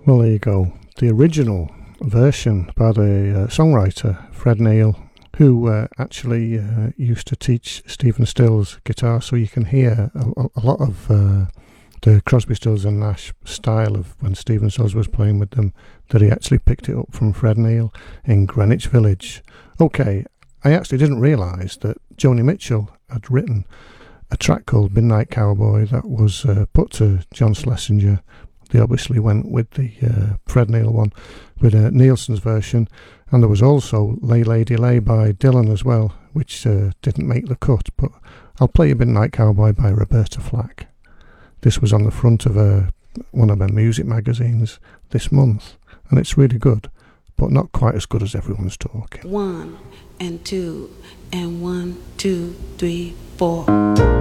Well, there you go. The original version by the songwriter Fred Neil, who actually used to teach Stephen Stills guitar, so you can hear a lot of the Crosby, Stills and Nash style of when Stephen Stills was playing with them, that he actually picked it up from Fred Neil in Greenwich Village. Okay, I actually didn't realise that Joni Mitchell had written a track called Midnight Cowboy that was put to John Schlesinger. They obviously went with the Fred Neil one, with Nielsen's version, and there was also Lay Lady Lay by Dylan as well, which didn't make the cut, but I'll play you Midnight Cowboy by Roberta Flack. This was on the front of one of her music magazines this month, and it's really good, but not quite as good as everyone's talking. 1 and 2 and 1, 2, 3, 4.